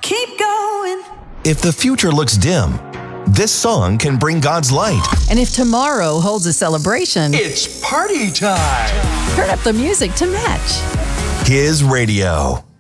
Keep going. If the future looks dim, this song can bring God's light. And if tomorrow holds a celebration, It's party time. turn up the music to match. His radio.